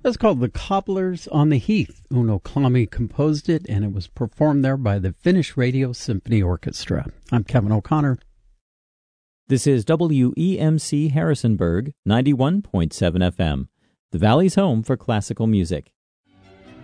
That's called The Cobblers on the Heath. Uno Kalami composed it, and it was performed there by the Finnish Radio Symphony Orchestra. I'm Kevin O'Connor. This is WEMC Harrisonburg, 91.7 FM, the Valley's home for classical music.